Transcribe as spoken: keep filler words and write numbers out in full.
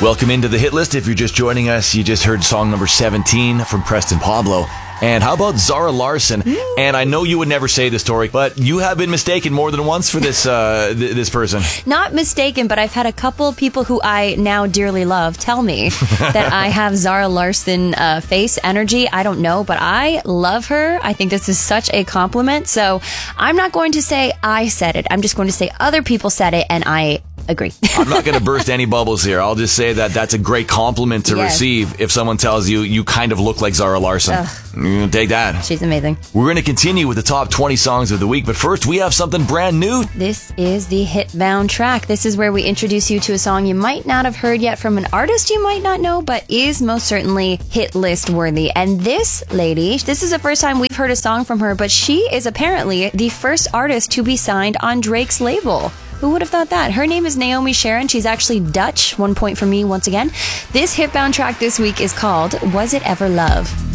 Welcome into the hit list. If you're just joining us, you just heard song number seventeen from Preston Pablo. And how about Zara Larsson? Mm. And I know you would never say this, Tori, but you have been mistaken more than once for this uh, th- this person. Not mistaken, but I've had a couple people who I now dearly love tell me that I have Zara Larsson uh, face energy. I don't know, but I love her. I think this is such a compliment. So I'm not going to say I said it. I'm just going to say other people said it, and I agree. I'm not going to burst any bubbles here. I'll just say that that's a great compliment to yes. receive if someone tells you you kind of look like Zara Larsson. Ugh. You take that. She's amazing. We're going to continue with the top twenty songs of the week, but first we have something brand new. This is the Hitbound track. This is where we introduce you to a song you might not have heard yet from an artist you might not know, but is most certainly hit list worthy. And this lady, this is the first time we've heard a song from her, but she is apparently the first artist to be signed on Drake's label. Who would have thought that? Her name is Naomi Sharon. She's actually Dutch. One point for me once again. This Hitbound track this week is called Was It Ever Love?